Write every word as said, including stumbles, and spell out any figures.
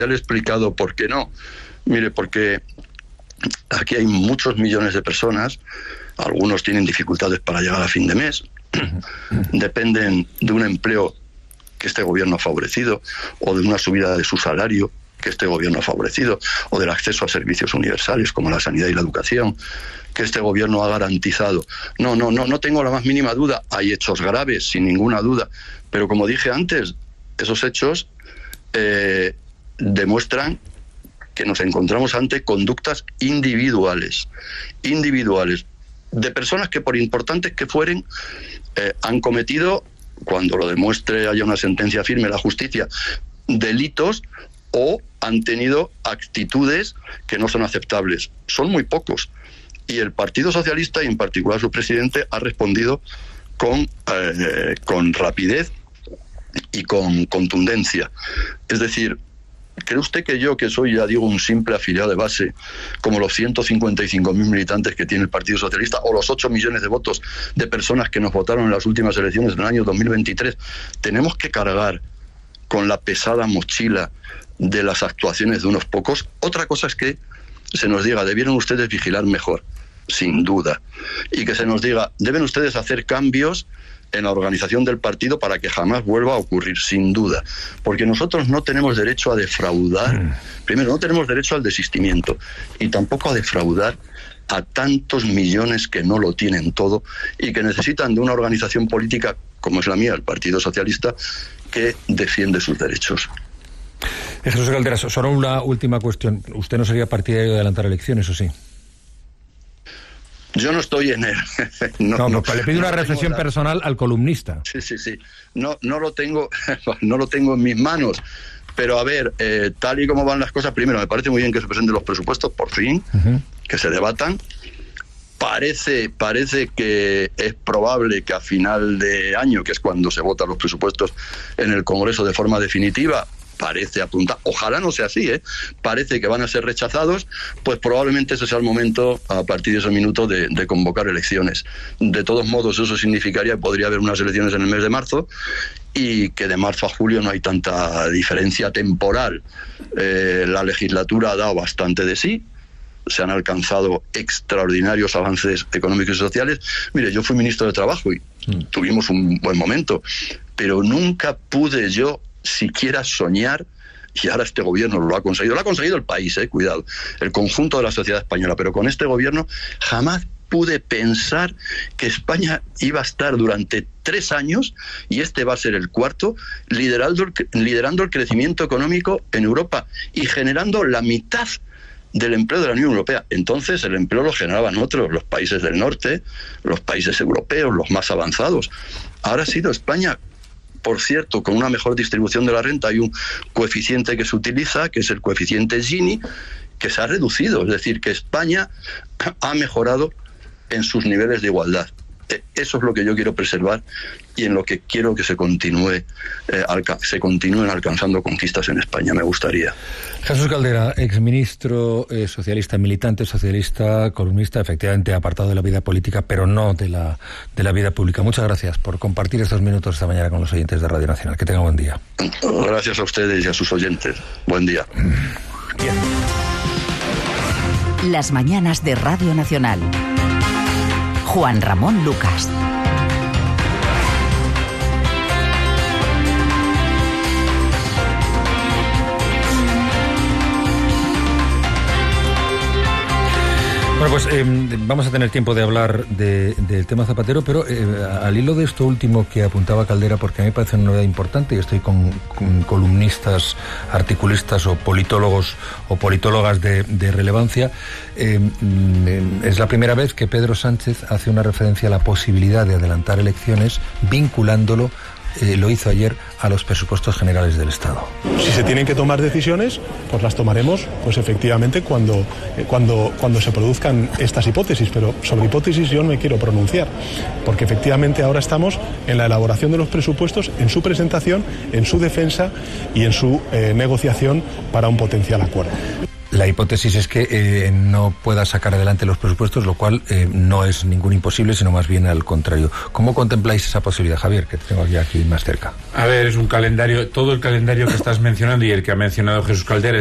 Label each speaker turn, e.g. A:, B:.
A: le he explicado por qué no. Mire, porque aquí hay muchos millones de personas, algunos tienen dificultades para llegar a fin de mes, dependen de un empleo que este gobierno ha favorecido, o de una subida de su salario que este gobierno ha favorecido, o del acceso a servicios universales como la sanidad y la educación que este gobierno ha garantizado. No, no, no, no tengo la más mínima duda. Hay hechos graves, sin ninguna duda, pero como dije antes, esos hechos eh, demuestran que nos encontramos ante conductas individuales, individuales, de personas que, por importantes que fueren, eh, han cometido, cuando lo demuestre haya una sentencia firme la justicia, delitos, o han tenido actitudes que no son aceptables. Son muy pocos. Y el Partido Socialista, y en particular su presidente, ha respondido con, eh, con rapidez y con contundencia. Es decir, ¿cree usted que yo, que soy, ya digo, un simple afiliado de base, como los ciento cincuenta y cinco mil militantes que tiene el Partido Socialista, o los ocho millones de votos de personas que nos votaron en las últimas elecciones del año dos mil veintitrés, tenemos que cargar con la pesada mochila de las actuaciones de unos pocos? Otra cosa es que se nos diga, debieron ustedes vigilar mejor, sin duda, y que se nos diga, deben ustedes hacer cambios en la organización del partido para que jamás vuelva a ocurrir, sin duda, porque nosotros no tenemos derecho a defraudar. Mm. Primero, no tenemos derecho al desistimiento, y tampoco a defraudar a tantos millones que no lo tienen todo y que necesitan de una organización política como es la mía, el Partido Socialista, que defiende sus derechos.
B: Jesús Caldera, solo una última cuestión. ¿Usted no sería partidario de adelantar elecciones, o sí?
A: Yo no estoy en él.
B: no, no, no, le pido una reflexión la... personal al columnista.
A: Sí, sí, sí. No, no lo tengo, no lo tengo en mis manos. Pero a ver, eh, tal y como van las cosas, primero, me parece muy bien que se presenten los presupuestos, por fin, uh-huh. que se debatan. Parece, parece que es probable que a final de año, que es cuando se votan los presupuestos en el Congreso de forma definitiva, parece apuntar, ojalá no sea así, ¿eh? Parece que van a ser rechazados, pues probablemente ese sea el momento, a partir de ese minuto, de, de convocar elecciones. De todos modos, eso significaría que podría haber unas elecciones en el mes de marzo, y que de marzo a julio no hay tanta diferencia temporal. Eh, la legislatura ha dado bastante de sí, se han alcanzado extraordinarios avances económicos y sociales. Mire, yo fui ministro de Trabajo y mm. tuvimos un buen momento, pero nunca pude yo siquiera soñar, y ahora este gobierno lo ha conseguido, lo ha conseguido el país, eh, cuidado, el conjunto de la sociedad española, pero con este gobierno jamás pude pensar que España iba a estar durante tres años, y este va a ser el cuarto, liderando, liderando el crecimiento económico en Europa y generando la mitad del empleo de la Unión Europea. Entonces el empleo lo generaban otros, los países del norte, los países europeos, los más avanzados. Ahora ha sido España, por cierto, con una mejor distribución de la renta. Hay un coeficiente que se utiliza, que es el coeficiente Gini, que se ha reducido. Es decir, que España ha mejorado en sus niveles de igualdad. Eso es lo que yo quiero preservar y en lo que quiero que se continúe, eh, alca- se continúen alcanzando conquistas en España, me gustaría.
B: Jesús Caldera, exministro eh, socialista, militante socialista, columnista, efectivamente apartado de la vida política, pero no de la, de la vida pública. Muchas gracias por compartir estos minutos esta mañana con los oyentes de Radio Nacional. Que tenga buen día.
A: Gracias a ustedes y a sus oyentes. Buen día.
B: Bien.
C: Las mañanas de Radio Nacional. Juan Ramón Lucas.
B: Bueno, pues eh, vamos a tener tiempo de hablar de, del tema Zapatero, pero eh, al hilo de esto último que apuntaba Caldera, porque a mí me parece una novedad importante, y estoy con, con columnistas, articulistas o politólogos o politólogas de, de relevancia, eh, es la primera vez que Pedro Sánchez hace una referencia a la posibilidad de adelantar elecciones vinculándolo, Eh, lo hizo ayer, a los presupuestos generales del Estado.
D: Si se tienen que tomar decisiones, pues las tomaremos, pues efectivamente cuando, eh, cuando, cuando se produzcan estas hipótesis, pero sobre hipótesis yo no me quiero pronunciar, porque efectivamente ahora estamos en la elaboración de los presupuestos, en su presentación, en su defensa y en su eh, negociación para un potencial acuerdo.
B: La hipótesis es que eh, no pueda sacar adelante los presupuestos, lo cual eh, no es ningún imposible, sino más bien al contrario. ¿Cómo contempláis esa posibilidad, Javier, que te tengo ya aquí más cerca?
E: A ver, es un calendario, todo el calendario que estás mencionando y el que ha mencionado Jesús Caldera